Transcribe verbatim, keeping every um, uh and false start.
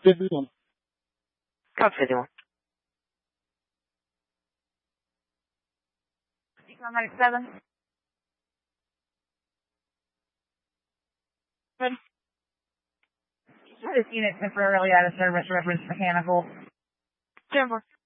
fifty-one. Code fifty-one. Econ ninety-seven. Ready. This unit temporarily out of service, reference mechanical. ten four.